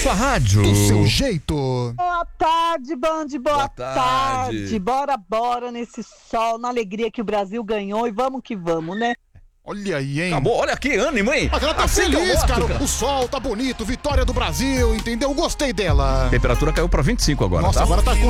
sua rádio. Do seu jeito. Boa tarde, Band, boa tarde. Bora nesse sol, na alegria que o Brasil ganhou e vamos que vamos, né? Olha aí, hein? Acabou, olha que ânimo, hein? Mas ela tá Assim que eu feliz, gosto, cara. O sol tá bonito, vitória do Brasil, entendeu? Gostei dela. A temperatura caiu pra 25 agora, Nossa, tá? agora tá com